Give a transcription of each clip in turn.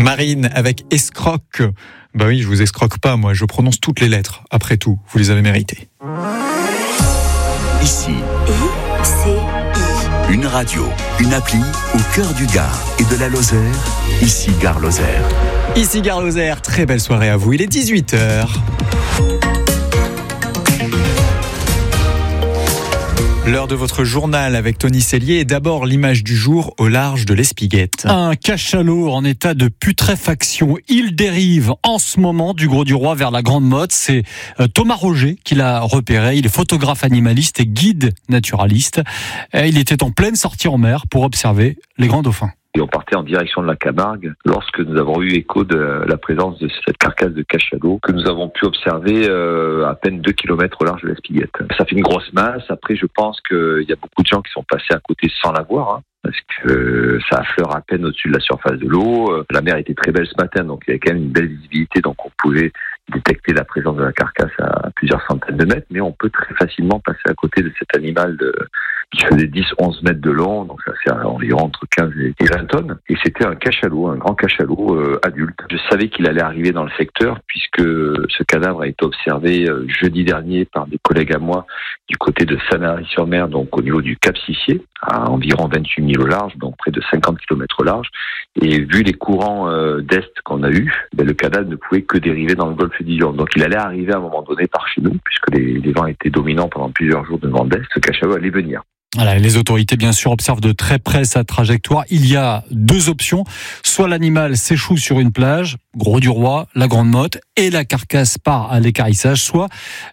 Marine avec escroque. Bah oui, je vous escroque pas, moi, je prononce toutes les lettres. Après tout, vous les avez méritées. Ici, ICI. une radio, une appli au cœur du Gard et de la Lozère. Ici Gare Lozère. Ici Gare Lozère, très belle soirée à vous. Il est 18h. L'heure de votre journal avec Tony Cellier et d'abord l'image du jour au large de l'Espiguette. Un cachalot en état de putréfaction. Il dérive en ce moment du Grau-du-Roi vers la Grande Motte. C'est Thomas Roger qui l'a repéré. Il est photographe animaliste et guide naturaliste. Il était en pleine sortie en mer pour observer les grands dauphins. Et on partait en direction de la Camargue lorsque nous avons eu écho de la présence de cette carcasse de cachalot que nous avons pu observer à peine 2 km au large de l'Espiguette. Ça fait une grosse masse. Après, je pense qu'il y a beaucoup de gens qui sont passés à côté sans la voir, parce que ça affleure à peine au-dessus de la surface de l'eau. La mer était très belle ce matin, donc il y avait quand même une belle visibilité, donc on pouvait détecter la présence de la carcasse à plusieurs centaines de mètres, mais on peut très facilement passer à côté de cet animal qui faisait 10-11 mètres de long, donc ça fait environ entre 15 et 20 tonnes. Et c'était un cachalot, un grand cachalot adulte. Je savais qu'il allait arriver dans le secteur puisque ce cadavre a été observé jeudi dernier par des collègues à moi du côté de Sanary-sur-Mer, donc au niveau du Cap Sissier, à environ 28 000 au large, donc près de 50 km au large. Et vu les courants d'est qu'on a eus, le cadavre ne pouvait que dériver dans le golfe du Lion. Donc il allait arriver à un moment donné par chez nous, puisque les vents étaient dominants pendant plusieurs jours de vent d'est, ce cachalot allait venir. Voilà, les autorités, bien sûr, observent de très près sa trajectoire. Il y a deux options. Soit l'animal s'échoue sur une plage, Grau-du-Roi, la Grande Motte, et la carcasse part à l'équarrissage, soit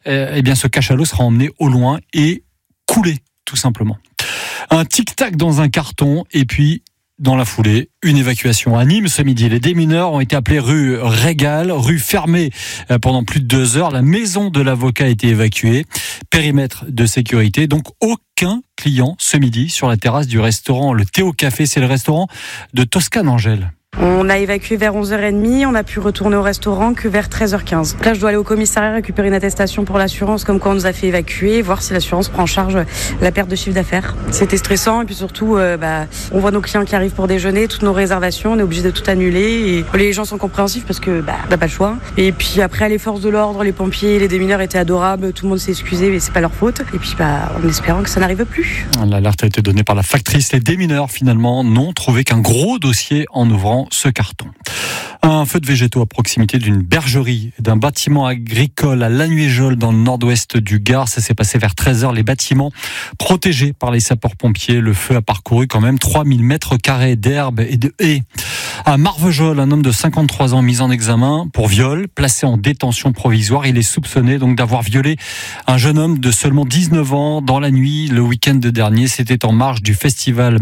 ce cachalot sera emmené au loin et coulé, tout simplement. Un tic-tac dans un carton, et puis, dans la foulée, une évacuation à Nîmes ce midi. Les démineurs ont été appelés rue Régal, rue fermée pendant plus de 2 heures. La maison de l'avocat a été évacuée. Périmètre de sécurité. Donc aucun client ce midi sur la terrasse du restaurant Le Théo Café. C'est le restaurant de Toscane Angèle. On a évacué vers 11h30, on a pu retourner au restaurant que vers 13h15. Là, je dois aller au commissariat récupérer une attestation pour l'assurance, comme quoi on nous a fait évacuer, voir si l'assurance prend en charge la perte de chiffre d'affaires. C'était stressant et puis surtout, on voit nos clients qui arrivent pour déjeuner, toutes nos réservations, on est obligé de tout annuler. Et les gens sont compréhensifs parce que on n'a pas le choix. Et puis après, les forces de l'ordre, les pompiers, les démineurs étaient adorables, tout le monde s'est excusé, mais c'est pas leur faute. Et puis, en espérant que ça n'arrive plus. L'alerte a été donnée par la factrice. Les démineurs, finalement, n'ont trouvé qu'un gros dossier en ouvrant ce carton. Un feu de végétaux à proximité d'une bergerie, d'un bâtiment agricole à Lanuéjol dans le nord-ouest du Gard. Ça s'est passé vers 13h. Les bâtiments protégés par les sapeurs-pompiers. Le feu a parcouru quand même 3000 mètres carrés d'herbe et de haies. À Marvejols, un homme de 53 ans mis en examen pour viol, placé en détention provisoire. Il est soupçonné donc d'avoir violé un jeune homme de seulement 19 ans dans la nuit le week-end dernier. C'était en marge du festival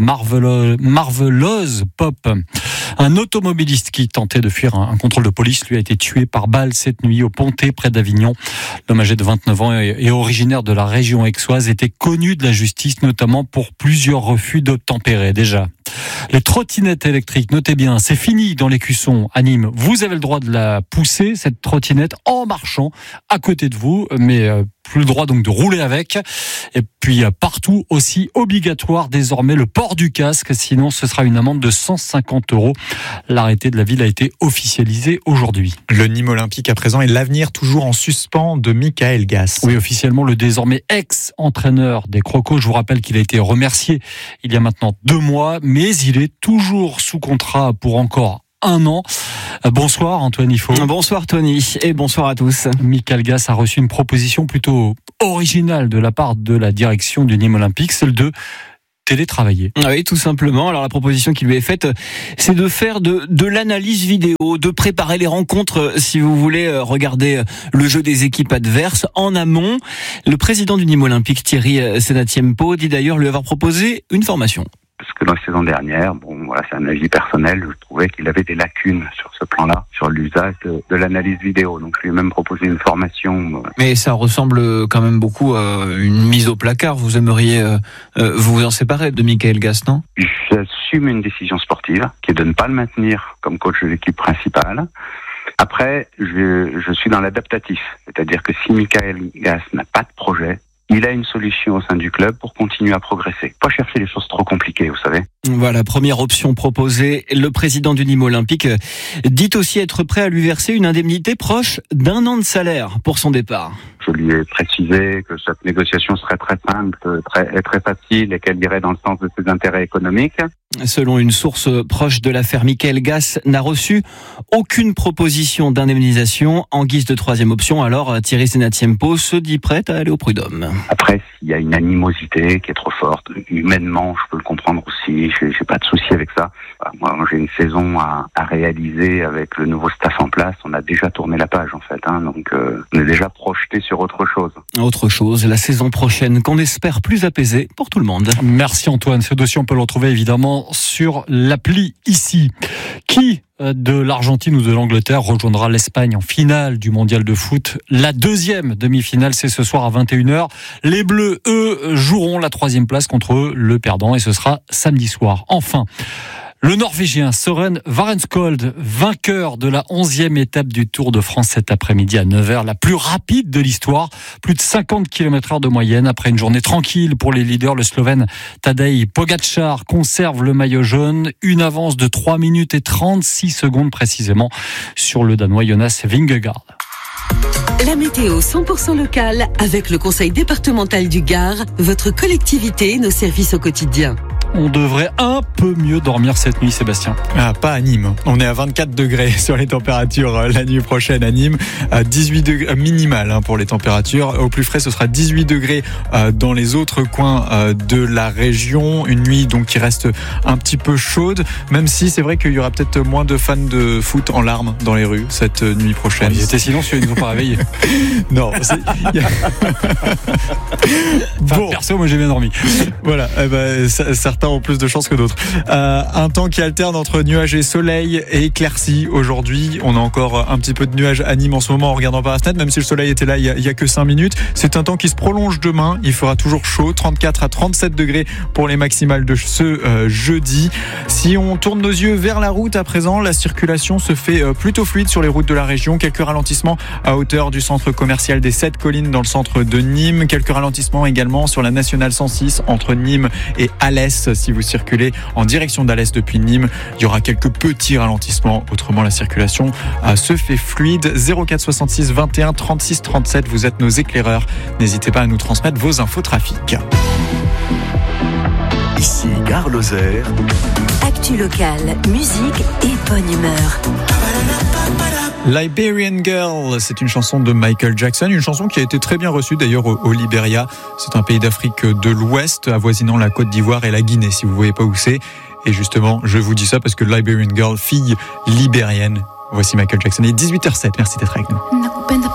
Marveloz Pop. Un automobiliste qui tentait de fuir un contrôle de police lui a été tué par balle cette nuit au Pontet près d'Avignon. L'homme âgé de 29 ans et originaire de la région aixoise était connu de la justice notamment pour plusieurs refus d'obtempérer déjà. Les trottinettes électriques, notez bien, c'est fini dans les Cussons à Nîmes. Vous avez le droit de la pousser, cette trottinette, en marchant à côté de vous, mais plus le droit donc de rouler avec. Et puis partout aussi obligatoire désormais le port du casque, sinon ce sera une amende de 150 €. L'arrêté de la ville a été officialisé aujourd'hui. Le Nîmes Olympique à présent et l'avenir toujours en suspens de Michael Gass. Oui, officiellement le désormais ex-entraîneur des Crocos. Je vous rappelle qu'il a été remercié il y a maintenant 2 mois, mais il est toujours sous contrat pour encore 1 an. Bonsoir Antoine Ifo. Bonsoir Tony et bonsoir à tous. Michael Gass a reçu une proposition plutôt originale de la part de la direction du Nîmes Olympique, celle de télétravailler. Oui, tout simplement. Alors la proposition qui lui est faite, c'est de faire de l'analyse vidéo, de préparer les rencontres si vous voulez regarder le jeu des équipes adverses en amont. Le président du Nîmes Olympique, Thierry Senatiempo, dit d'ailleurs lui avoir proposé une formation. Parce que dans la saison dernière, c'est un avis personnel, je trouvais qu'il avait des lacunes sur ce plan-là, sur l'usage de l'analyse vidéo. Donc je lui ai même proposé une formation. Mais ça ressemble quand même beaucoup à une mise au placard. Vous aimeriez vous en séparer de Michael Gass, non ? J'assume une décision sportive, qui est de ne pas le maintenir comme coach de l'équipe principale. Après, je suis dans l'adaptatif. C'est-à-dire que si Michael Gass n'a pas de projet, il a une solution au sein du club pour continuer à progresser. Pas chercher les choses trop compliquées, vous savez. Voilà, première option proposée. Le président du Nîmes Olympique dit aussi être prêt à lui verser une indemnité proche d'1 an de salaire pour son départ. Je lui ai précisé que cette négociation serait très simple, très facile et qu'elle irait dans le sens de ses intérêts économiques. Selon une source proche de l'affaire, Michael Gass n'a reçu aucune proposition d'indemnisation en guise de troisième option. Alors Thierry Senatiempo se dit prêt à aller au prud'homme. Après, s'il y a une animosité qui est trop forte, humainement, je peux le comprendre aussi. J'ai pas de souci avec ça. Moi, j'ai une saison à réaliser avec le nouveau staff en place. On a déjà tourné la page, en fait. Donc, on est déjà projeté sur autre chose. Autre chose, la saison prochaine, qu'on espère plus apaisée pour tout le monde. Merci Antoine. Ce dossier, on peut le retrouver évidemment sur l'appli ici. Qui de l'Argentine ou de l'Angleterre rejoindra l'Espagne en finale du mondial de foot? La deuxième demi-finale, c'est ce soir à 21h. Les Bleus, eux, joueront la troisième place contre le perdant et ce sera samedi soir. Enfin, le Norvégien Søren Varenskold, vainqueur de la 11e étape du Tour de France cet après-midi à 9h, la plus rapide de l'histoire, plus de 50 km/h de moyenne. Après une journée tranquille pour les leaders, le Slovène Tadej Pogačar conserve le maillot jaune, une avance de 3 minutes et 36 secondes précisément sur le Danois Jonas Vingegaard. La météo 100% locale avec le Conseil départemental du Gard, votre collectivité, nos services au quotidien. On devrait un peu mieux dormir cette nuit, Sébastien. Pas à Nîmes. On est à 24 degrés sur les températures la nuit prochaine à Nîmes. 18 degrés minimal pour les températures. Au plus frais, ce sera 18 degrés dans les autres coins de la région. Une nuit donc qui reste un petit peu chaude, même si c'est vrai qu'il y aura peut-être moins de fans de foot en larmes dans les rues cette nuit prochaine. Ils étaient silencieux, ils ne nous ont pas réveillés. Non. Bon. Perso, moi j'ai bien dormi. Voilà, certains ont plus de chance que d'autres. Un temps qui alterne entre nuages et soleil et éclaircies. Aujourd'hui, on a encore un petit peu de nuages à Nîmes en ce moment en regardant par la fenêtre, même si le soleil était là il y a que 5 minutes. C'est un temps qui se prolonge demain. Il fera toujours chaud, 34 à 37 degrés pour les maximales de ce jeudi. Si on tourne nos yeux vers la route à présent, la circulation se fait plutôt fluide sur les routes de la région. Quelques ralentissements à hauteur du centre commercial des 7 Collines dans le centre de Nîmes. Quelques ralentissements également sur la nationale 106 entre Nîmes et Alès. Si vous circulez en direction d'Alès depuis Nîmes, il y aura quelques petits ralentissements. Autrement, la circulation se fait fluide. 04 66 21 36 37, vous êtes nos éclaireurs. N'hésitez pas à nous transmettre vos infos trafic. Ici Gare Lozère. Actu locale, musique et bonne humeur. Liberian Girl, c'est une chanson de Michael Jackson, une chanson qui a été très bien reçue d'ailleurs au Libéria. C'est un pays d'Afrique de l'Ouest, avoisinant la Côte d'Ivoire et la Guinée, si vous ne voyez pas où c'est. Et justement, je vous dis ça parce que Liberian Girl, fille libérienne. Voici Michael Jackson. Il est 18h07, merci d'être avec nous.